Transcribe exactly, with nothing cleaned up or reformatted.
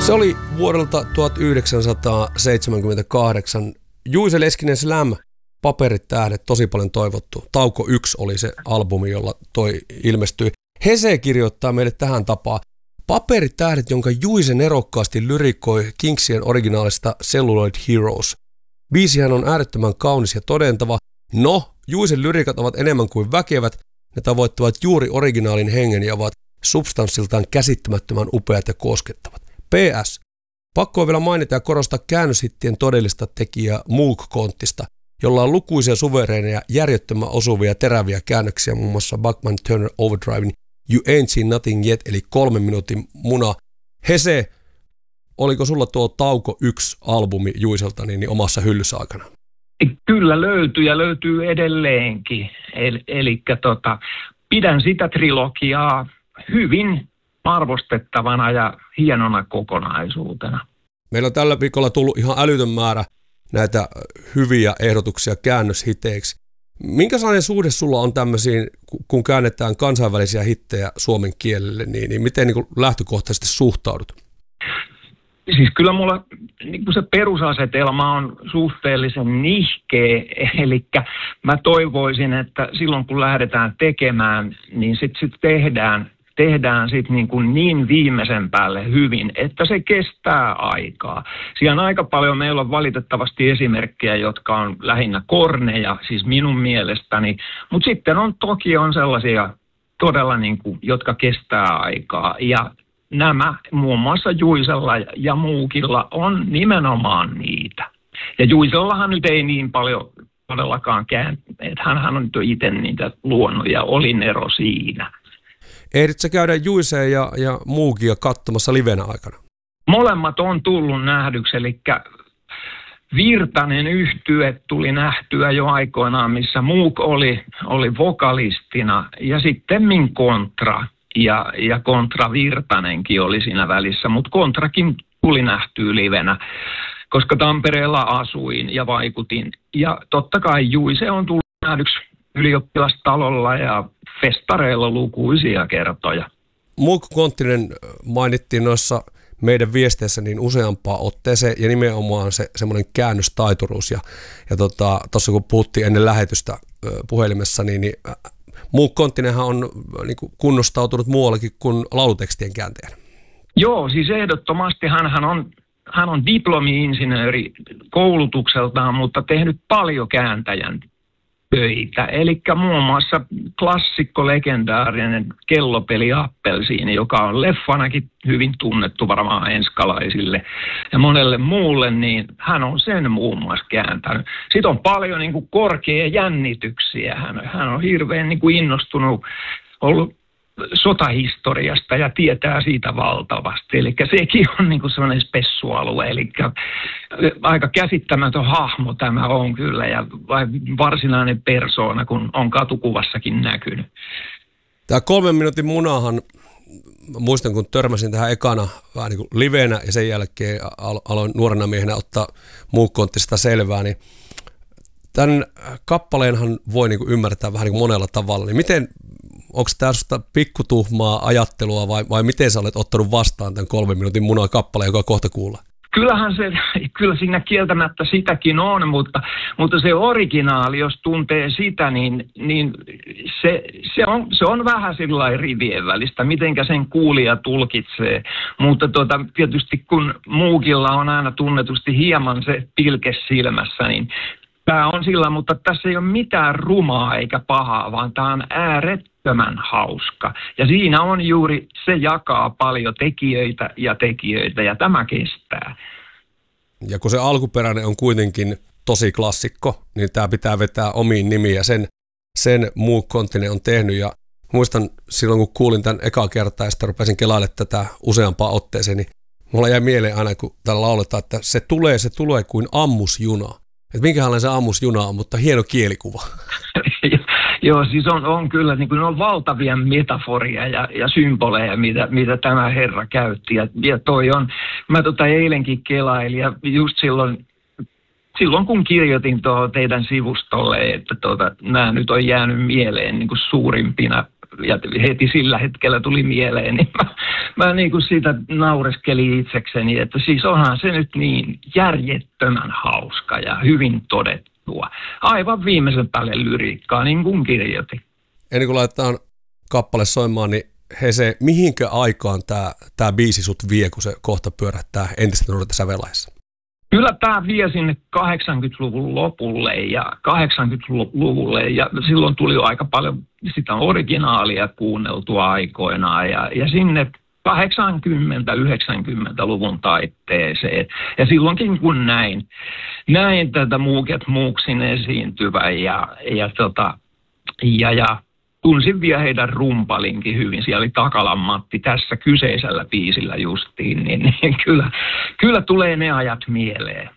Se oli vuodelta tuhatyhdeksänsataaseitsemänkymmentäkahdeksan. Juice Leskinen Slam, Paperit tähdet, tosi paljon toivottu. Tauko yksi oli se albumi, jolla toi ilmestyi. Hese kirjoittaa meille tähän tapaan. Paperit tähdet, jonka Juice nerokkaasti lyrikoi Kingsien originaalista Celluloid Heroes. Biisihän on äärettömän kaunis ja todentava. No, Juicen lyrikat ovat enemmän kuin väkevät. Ne tavoittavat juuri originaalin hengen ja ovat substanssiltaan käsittämättömän upeat ja koskettavat. P S. Pakko on vielä mainita ja korostaa käännöshittien todellista tekijää Moog Konttista, jolla on lukuisia suvereineja, järjettömän osuvia teräviä käännöksiä, muun muassa Bachman Turner Overdriven You Ain't Seen Nothing Yet, eli kolmen minuutin muna. Hese, oliko sulla tuo Tauko yksi albumi Juiselta niin, niin omassa hyllyssä aikana? Kyllä löytyy ja löytyy edelleenkin. Eli, eli tota, pidän sitä trilogiaa hyvin arvostettavana ja hienona kokonaisuutena. Meillä on tällä viikolla tullut ihan älytön määrä näitä hyviä ehdotuksia käännöshiteiksi. Minkä sellainen suhde sulla on tämmöisiin, kun käännetään kansainvälisiä hittejä suomen kielelle, niin, niin miten niin kuin lähtökohtaisesti suhtaudut? Siis kyllä mulla niin kuin se perusasetelma on suhteellisen nihkeä, eli mä toivoisin, että silloin kun lähdetään tekemään, niin sitten sit tehdään, tehdään sit niin, kuin niin viimeisen päälle hyvin, että se kestää aikaa. Siellä on aika paljon, meillä on valitettavasti esimerkkejä, jotka on lähinnä korneja, siis minun mielestäni, mutta sitten on toki on sellaisia todella, niin kuin, jotka kestää aikaa ja nämä muun muassa Juicella ja Moogilla on nimenomaan niitä. Ja Juicellahan nyt ei niin paljon todellakaan kääntynyt, että hänhän on nyt itse niitä luonut ja oli ero siinä. Ehdit sä käydä Juicea ja, ja Moogia katsomassa livenä aikana? Molemmat on tullut nähdyksi, eli Virtanen yhtye tuli nähtyä jo aikoinaan, missä Moog oli, oli vokalistina ja sitten min Kontra. Ja, ja Kontra Virtanenkin oli siinä välissä, mutta Kontrakin tuli nähtyä livenä, koska Tampereella asuin ja vaikutin. Ja totta kai Juice on tullut nähdyksi ylioppilastalolla ja festareilla lukuisia kertoja. Moog Konttinen mainittiin noissa meidän viesteissä niin useampaa otteeseen ja nimenomaan se semmoinen käännöstaituruus. Ja, ja tuossa tota, kun puhuttiin ennen lähetystä puhelimessa, niin, niin Moog Konttinenhan on niin kuin kunnostautunut muuallakin kuin laulutekstien kääntäjänä. Joo, siis ehdottomasti hänhän on, hän on diplomi-insinööri koulutukseltaan, mutta tehnyt paljon kääntäjän töitä. Eli muun muassa klassikko, legendaarinen Kellopeli Appelsiini, joka on leffanakin hyvin tunnettu varmaan enskalaisille ja monelle muulle, niin hän on sen muun muassa kääntänyt. Sitten on paljon niin kuin korkea jännityksiä. Hän, hän on hirveän niin kuin innostunut, ollut sotahistoriasta ja tietää siitä valtavasti. Eli sekin on niin kuin sellainen spessualue, eli aika käsittämätön hahmo tämä on kyllä ja varsinainen persoona, kun on katukuvassakin näkynyt. Tämä kolmen minuutin munahan, muistan kun törmäsin tähän ekana vähän niin kuin livenä ja sen jälkeen aloin nuorena miehenä ottaa Moog Konttista selvää, niin tämän kappaleenhan voi niin kuin ymmärtää vähän niin kuin monella tavalla. Niin miten, onko tämä sinusta pikkutuhmaa ajattelua vai, vai miten sä olet ottanut vastaan tämän kolmen minuutin munan kappaleen, joka kohta kuulla? Kyllähän se, kyllä siinä kieltämättä sitäkin on, mutta, mutta se originaali, jos tuntee sitä, niin, niin se, se, on, se on vähän sillä rivien välistä, mitenkä sen kuulija tulkitsee. Mutta tuota, tietysti kun Moogilla on aina tunnetusti hieman se pilke silmässä, niin tämä on sillä, mutta tässä ei ole mitään rumaa eikä pahaa, vaan tämä on äärettömän hauska. Ja siinä on juuri, se jakaa paljon tekijöitä ja tekijöitä, ja tämä kestää. Ja kun se alkuperäinen on kuitenkin tosi klassikko, niin tämä pitää vetää omiin nimiin, ja sen, sen Moog Konttinen on tehnyt. Ja muistan silloin, kun kuulin tämän ekaa kertaa, ja sitten rupesin kelailemaan tätä useampaa otteeseen, niin mulla jäi mieleen aina, kun täällä lauletaan, että se tulee, se tulee kuin ammusjuna. Että minkälainen se ammusjuna on, mutta hieno kielikuva. Joo, siis on, on kyllä, niin kuin on valtavia metaforia ja, ja symboleja, mitä, mitä tämä herra käytti. Ja, ja toi on, mä tota eilenkin kelailin ja just silloin, silloin kun kirjoitin tuohon teidän sivustolle, että tota, nämä nyt on jäänyt mieleen niin kuin suurimpina ja heti sillä hetkellä tuli mieleen, niin mä, mä niin kuin siitä naureskelin itsekseni, että siis onhan se nyt niin järjettömän hauska ja hyvin todettua. Aivan viimeisen päälle lyriikkaa, niin kuin kirjoitin. Ennen kuin laitetaan kappale soimaan, niin Hese, mihinkä aikaan tämä, tämä biisi sut vie, kun se kohta pyörähtää entistä nuorta sävelaissa? Kyllä tämä vie sinne kahdeksankymmentäluvun lopulle ja kahdeksankymmentäluvulle ja silloin tuli jo aika paljon sitä originaalia kuunneltua aikoinaan ja, ja sinne kahdeksankymmentä-yhdeksänkymmentäluvun taitteeseen. Ja silloinkin kun näin, näin tätä Muuket Muuksin esiintyvän ja, ja, tota, ja, ja tunsin vielä heidän rumpalinkin hyvin. Siellä oli Takalan Matti tässä kyseisellä biisillä justiin, niin, niin kyllä, kyllä tulee ne ajat mieleen.